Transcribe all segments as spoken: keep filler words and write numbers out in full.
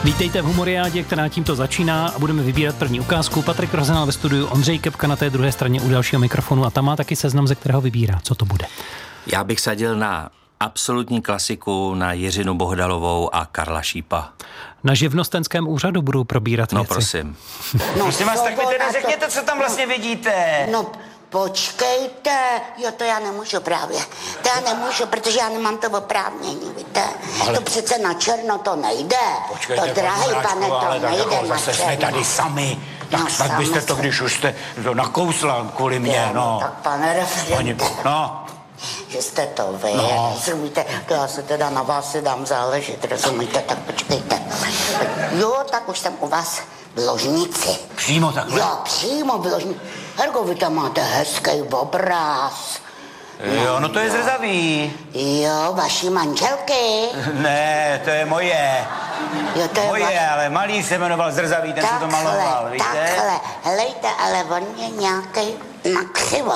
Vítejte v Humoriádě, která tímto začíná a budeme vybírat první ukázku. Patrik Rozenal ve studiu, Ondřej Kepka na té druhé straně u dalšího mikrofonu a tam má taky seznam, ze kterého vybírá. Co to bude? Já bych sadil na absolutní klasiku, na Jiřinu Bohdalovou a Karla Šípa. Na živnostenském úřadu budou probírat No věci. prosím. No, prosím vás, tak mi teda řekněte, co tam vlastně vidíte. No, počkejte, jo, to já nemůžu právě. To já nemůžu, protože já nemám to oprávnění, víte. Ale... To přece na černo to nejde. Počkejte, to drahý pane, to ale nejde jako na zase černo. jsme tady sami. Tak No, snad sami byste to, jsme. když už jste to nakousla kvůli mně, Jo, no. Tak pane referente, Pani, no. že jste to vy, No. rozumíte, to já se teda na vás si dám záležet, rozumíte, tak počkejte. Jo, tak už jsem u vás v ložnici. Přímo takhle? Jo, přímo v ložnici. Hergo, vy tam máte hezký obraz. Jo, no to je zrzavý. Jo, vaší manželky. Ne, to je moje. Jo, to je Moje, vaš... ale malíř se jmenoval Zrzavý, ten se to maloval, víte? takhle, helejte, ale on je nějaký nakřivo.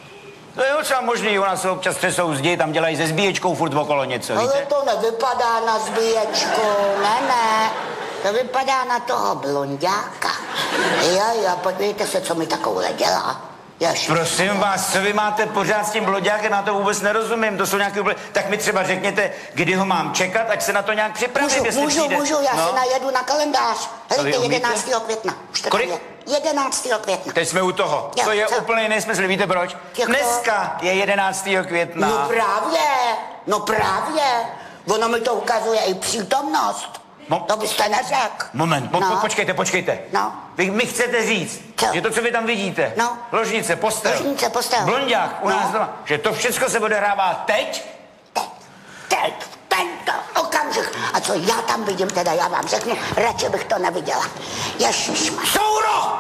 To je docela možný, u nás se občas třesou zdi, tam dělají se zbíječkou furt okolo něco, Ale víte? to nevypadá na zbíječku, ne, ne. To vypadá na toho blonďáka. Jo, jo, podívejte se, co mi takovouhle dělá. Jež. Prosím vás, co vy máte pořád s tím bloďákem, já to vůbec nerozumím, to jsou nějaké úplně... Tak mi třeba řekněte, kdy ho mám čekat, ať se na to nějak připravím, Můžu, jestli můžu, přijde. můžu, já no. se najedu na kalendář. Helejte, umíte? jedenáctého května. Už to Kolik? tam je. jedenáctého května. Teď jsme u toho. Jo, to je co? úplně nesmysl, víte proč? Jak to? Dneska je jedenáctého května. No právě, no právě. Ono mi to ukazuje i přítomnost. Mo- To byste neřekl. Moment, po, no. po, počkejte, počkejte. No. Vy mi chcete říct, Co? že to, co vy tam vidíte, No. ložnice, postel, Ložnice, postel. blonďák u No. nás doma, že to všechno se odehrává teď? Teď, teď, tento okamžik. A co já tam vidím, teda já vám řeknu, radši bych to neviděla. Ježišmar. Souro!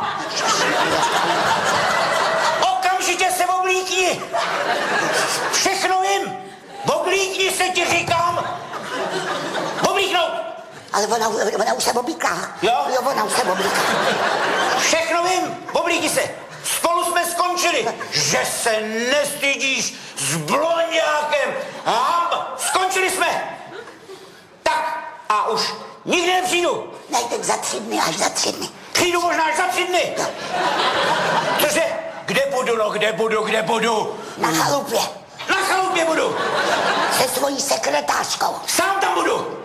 Okamžitě se oblíkni! Všechno vím! Oblíkni se, ti říkám! Oblíknout! Ale ona, ona už se oblíká. Jo? Jo, ona už se oblíká. Všechno vím! Oblíkni se! Spolu jsme skončili! Že se nestydíš s blonďákem! Hamba! Skončili jsme! Tak a už nikdy nepřijdu! Ne, teď za tři dny, až za tři dny. Přijdu možná až za tři dny! Cože? Kde budu, no kde budu, kde budu? Na chalupě. Na chalupě budu! Se svojí sekretářkou. Sám tam budu!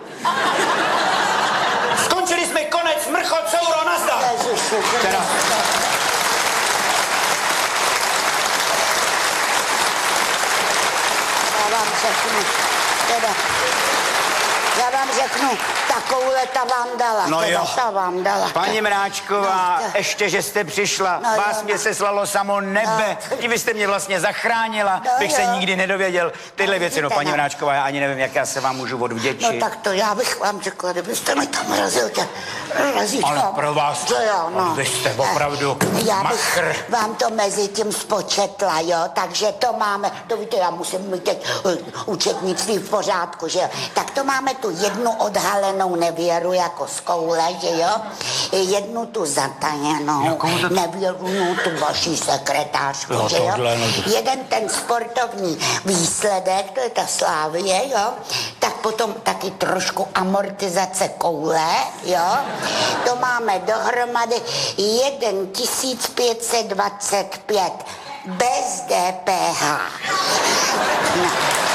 Skončili jsme, konec, mrchot, souro, nazdar! Ježiši, Teda. já vám řeknu, teda, já vám řeknu, takovouhle ta vám dala, No teda, jo. ta vám dala. Paní Mráčková, No, to- ještě, že jste přišla, No vás jo, mě no. seslalo samo nebe, No. tím byste mě vlastně zachránila, No bych se jo. nikdy nedověděl. Tyhle No, věci, no vidíte, paní no. Mráčková, já ani nevím, jak já se vám můžu No odvděčit. tak to já bych vám řekla, kdybyste mi tam razil tě razítko. Ale pro vás, To jo, no. vy jste opravdu Já machr. bych vám to mezi tím spočetla, jo, takže to máme, to víte, já musím mít teď uh, účetnictví v pořádku, že jo. Tak to máme tu jednu odhalenou nevěru jako z koule, že jo, jednu tu zatajenou Jakou to- nevěru, no, tu vaší sekretářku, Jo, že jo. tohle, no to- Jeden ten sportovní výsledek, to je ta Slávie, jo, tak potom taky trošku amortizace koule, jo, to máme dohromady jeden tisíc pět set dvacet pět bez D P H. No.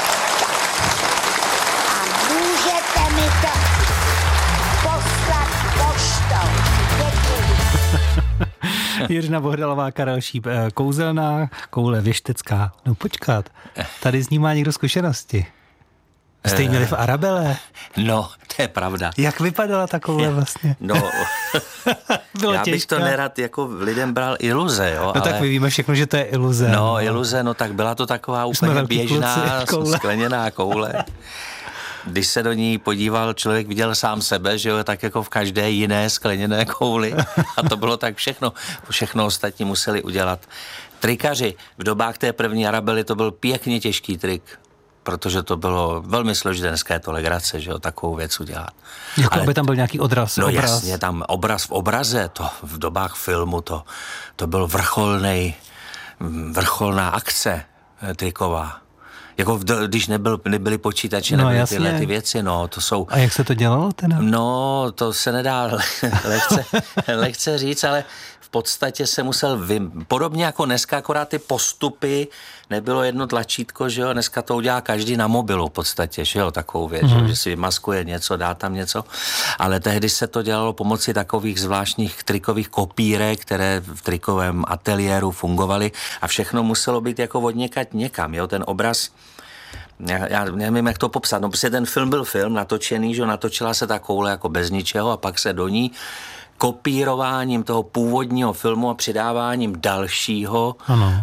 A můžete mi to poslat poštou. Děkuji. Jiřina Bohdalová, Karel Šíp, eh, kouzelná, koule věštecká. No počkat, tady z ní má někdo zkušenosti. Jste jí měli v Arabele? No, to je pravda. Jak vypadala ta koule vlastně? No, Bylo já bych těžká. to nerad jako lidem bral iluze, jo, No ale... tak my víme všechno, že to je iluze. No, iluze, no tak byla to taková jsme úplně velký běžná kluci, koule. skleněná koule. Když se do ní podíval, člověk viděl sám sebe, že jo, tak jako v každé jiné skleněné kouli. A to bylo tak všechno. Všechno ostatní museli udělat trikaři. V dobách té první Arabely to byl pěkně těžký trik, protože to bylo velmi složité, dneska je to legrace, že jo, takovou věc udělat. Jako Ale- aby tam byl nějaký odraz. No obraz. jasně, tam obraz v obraze, to v dobách filmu, to, to byl vrcholnej, vrcholná akce eh, triková. Jako když nebyl, nebyly počítače, no, nebyly jasně. tyhle ty věci, no, to jsou... A jak se to dělalo teda? No, to se nedá lehce, lehce říct, ale v podstatě se musel vy... Podobně jako dneska, akorát ty postupy, nebylo jedno tlačítko, že jo, dneska to udělá každý na mobilu v podstatě, že jo, takovou věc, mm. že si vymaskuje něco, dá tam něco, ale tehdy se to dělalo pomocí takových zvláštních trikových kopírek, které v trikovém ateliéru fungovaly a všechno muselo být jako odněkat někam, jo, ten obraz. Já, já nevím, jak to popsat, no prostě ten film byl film natočený, že natočila se ta koule jako bez ničeho a pak se do ní kopírováním toho původního filmu a přidáváním dalšího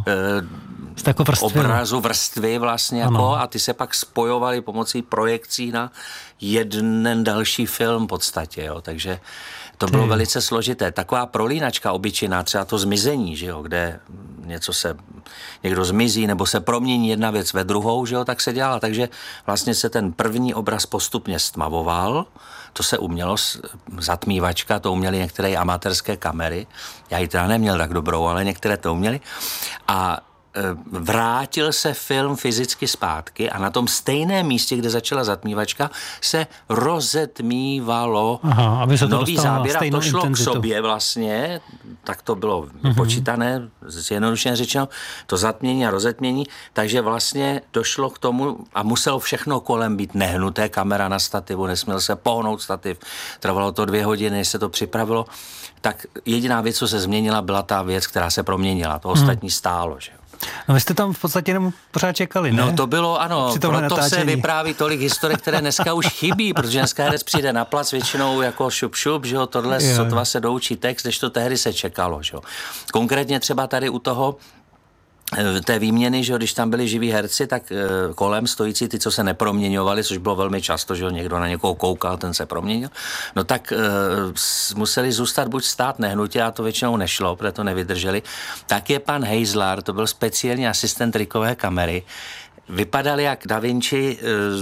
e, obrazu, vrstvy vlastně jako, a ty se pak spojovaly pomocí projekcí na jeden další film v podstatě, jo, takže to bylo velice složité. Taková prolínačka obyčejná, třeba to zmizení, že jo, kde něco se, někdo zmizí nebo se promění jedna věc ve druhou, že jo, tak se dělala. Takže vlastně se ten první obraz postupně stmavoval, to se umělo, zatmívačka, to uměly některé amatérské kamery. Já ji teda neměl tak dobrou, ale některé to uměly. A vrátil se film fyzicky zpátky a na tom stejném místě, kde začala zatmívačka, se rozetmívalo. Aha, aby se to nový záběr a to šlo intenzitu k sobě vlastně, tak to bylo vypočítané, zjednodušeně řečeno, to zatmění a rozetmění, takže vlastně došlo k tomu a muselo všechno kolem být nehnuté, kamera na stativu, nesměl se pohnout stativ, trvalo to dvě hodiny, než se to připravilo, tak jediná věc, co se změnila, byla ta věc, která se proměnila, to ostatní stálo, že jo. No vy jste tam v podstatě jenom pořád čekali, ne? No to bylo, ano, proto natáčení se vypráví tolik historik, které dneska už chybí, protože dneska herec přijde na plac většinou jako šup šup, že jo, tohle je. Sotva se doučí text, než to tehdy se čekalo, že jo. Konkrétně třeba tady u toho té výměny, že když tam byli živí herci, tak kolem stojící ty, co se neproměňovali, což bylo velmi často, že někdo na někoho koukal, ten se proměnil, no tak uh, museli zůstat buď stát nehnutě, a to většinou nešlo, protože to nevydrželi. Tak je pan Heisler, to byl speciální asistent trikové kamery, vypadal jak Da Vinci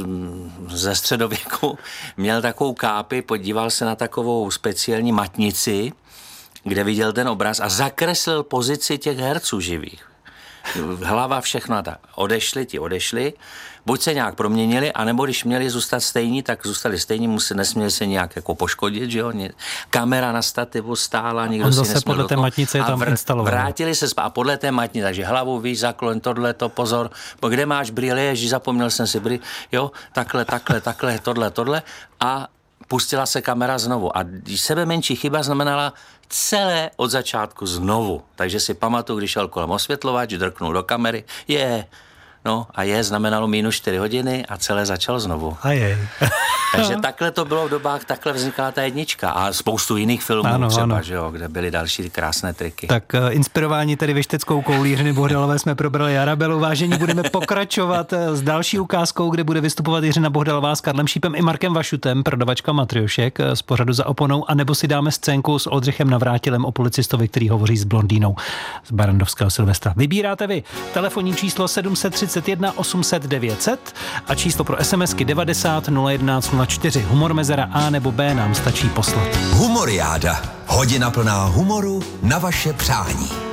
ze středověku, měl takovou kápi, podíval se na takovou speciální matnici, kde viděl ten obraz a zakreslil pozici těch herců živých. Hlava, všechno a tak. Odešli, ti odešli, buď se nějak proměnili, anebo když měli zůstat stejní, tak zůstali stejní, museli, nesměli se nějak jako poškodit, že jo. Kamera na stativu stála, nikdo on si zase nesměl podle té matnice je tam vr- instaloval. Vrátili se a podle té matnice, takže hlavu, víš, zaklon, tohleto, pozor, kde máš brýle, ježi, zapomněl jsem si brýle, jo, takhle, takhle, takhle, tohle, tohle a pustila se kamera znovu. A sebe menší chyba znamenala celé od začátku znovu. Takže si pamatuju, když šel kolem osvětlovač, drknul do kamery, je, no a je znamenalo minus čtyři hodiny a celé začalo znovu. A je. Takže takhle to bylo v dobách, takhle vznikala ta jednička a spoustu jiných filmů ano, třeba, ano. Že jo, kde byly další krásné triky. Tak uh, inspirováni tedy Věšteckou koulí Jiřiny Bohdalová jsme probrali Arabelu. Vážení, budeme pokračovat s další ukázkou, kde bude vystupovat Jiřina Bohdalová s Karlem Šípem i Markem Vašutem, prodavačka matriošek z pořadu Za oponou, anebo si dáme scénku s Oldřichem Navrátilem o policistovi, který hovoří s blondýnou z Barandovského Silvestra. Vybíráte vy telefonní číslo sedm set třicet jedna osm set devět set a číslo pro SMSky devadesát nula jedenáct nula čtyři. Humor mezera A nebo B nám stačí poslat. Humoriáda. Hodina plná humoru na vaše přání.